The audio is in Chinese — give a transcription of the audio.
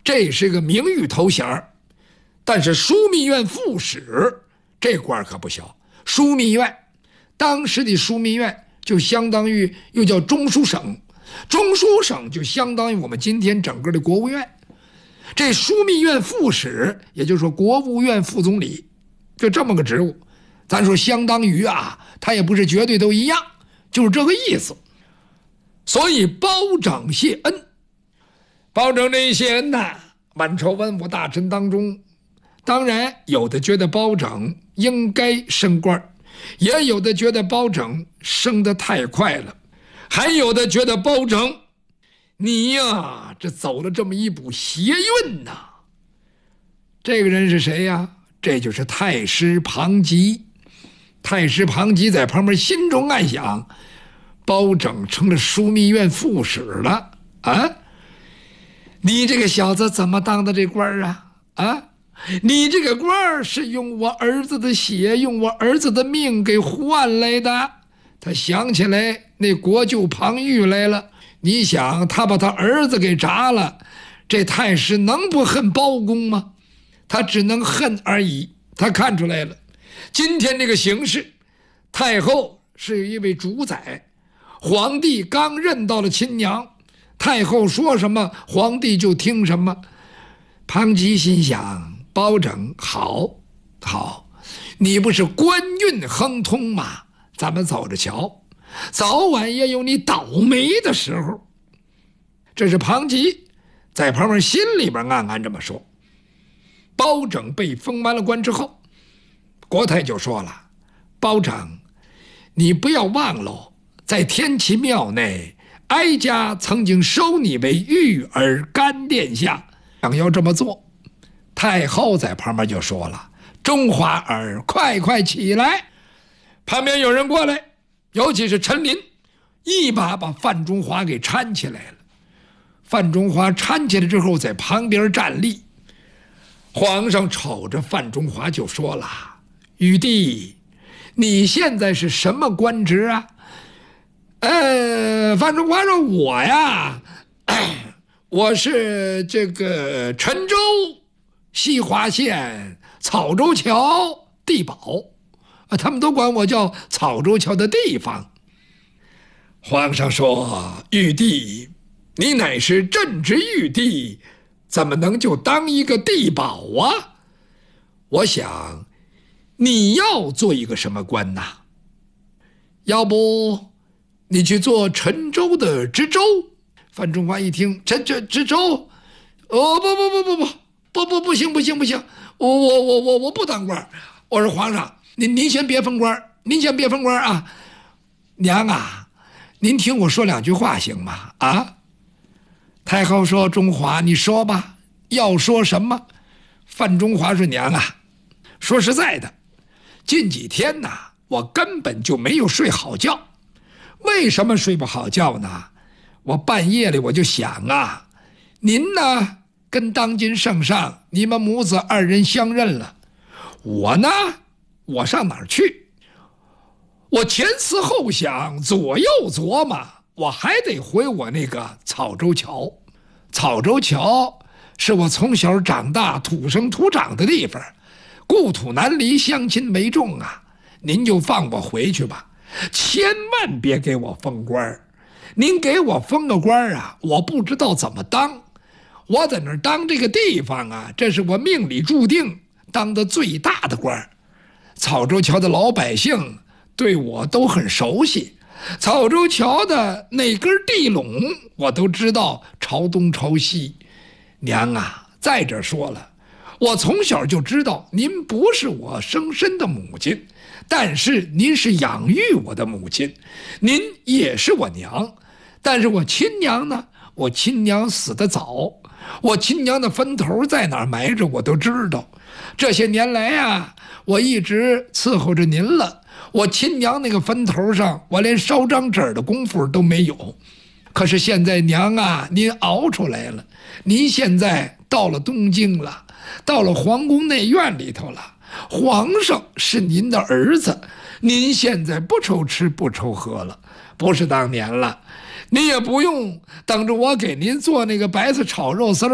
这是个名誉头衔，但是枢密院副使这官可不小。枢密院当时的枢密院就相当于又叫中书省，中书省就相当于我们今天整个的国务院。这枢密院副使，也就是说国务院副总理，就这么个职务。咱说相当于啊，他也不是绝对都一样，就是这个意思。所以包拯谢恩，包拯这一谢恩呐，满朝文武大臣当中，当然有的觉得包拯应该升官，也有的觉得包拯升得太快了，还有的觉得包拯你呀，这走了这么一步邪运呐。这个人是谁呀？这就是太师庞吉。太师庞吉在旁边心中暗想，包拯成了枢密院副使了啊！你这个小子怎么当的这官啊？你这个官是用我儿子的血，用我儿子的命给换来的。他想起来那国舅庞玉来了，你想他把他儿子给铡了，这太师能不恨包公吗？他只能恨而已。他看出来了，今天这个形势，太后是一位主宰，皇帝刚认到了亲娘，太后说什么皇帝就听什么。庞吉心想，包拯好，你不是官运亨通吗？咱们走着瞧，早晚也有你倒霉的时候。这是庞吉在旁边心里边暗暗这么说。包拯被封完了官之后，国太就说了，包拯，你不要忘了，在天齐庙内，哀家曾经收你为玉儿干殿下，想要这么做。太后在旁边就说了，中华儿快起来。旁边有人过来，尤其是陈琳，一把把范中华给搀起来了。范中华搀起来之后，在旁边站立。皇上瞅着范中华就说了，玉帝，你现在是什么官职啊？范中华说，我呀，我是这个陈州西华县草州桥地保，他们都管我叫草州桥的地方。皇上说，玉帝，你乃是朕之玉帝，怎么能就当一个地保啊？我想你要做一个什么官呐？要不你去做陈州的知州？范中华一听，知州，不行，我不当官。我说皇上，您先别封官，啊！娘啊，您听我说两句话行吗？啊！太后说，中华，你说吧，要说什么？范中华说，娘啊，说实在的，近几天呐，我根本就没有睡好觉。为什么睡不好觉呢？我半夜里我就想啊，您呢跟当今圣上，你们母子二人相认了，我呢，我上哪儿去？我前思后想，左右琢磨，我还得回我那个草州桥。草州桥是我从小长大土生土长的地方，故土难离，乡亲为重啊。您就放我回去吧，千万别给我封官。您给我封个官啊，我不知道怎么当。我在那儿当这个地方啊，这是我命里注定当的最大的官。草州桥的老百姓对我都很熟悉，草州桥的那根地垄我都知道朝东朝西。娘啊，再者说了，我从小就知道您不是我生身的母亲，但是您是养育我的母亲，您也是我娘。但是我亲娘呢，我亲娘死得早，我亲娘的坟头在哪儿埋着我都知道。这些年来啊，我一直伺候着您了，我亲娘那个坟头上，我连烧张纸的功夫都没有。可是现在娘啊，您熬出来了，您现在到了东京了，到了皇宫内院里头了，皇上是您的儿子，您现在不愁吃不愁喝了，不是当年了。您也不用等着我给您做那个白菜炒肉丝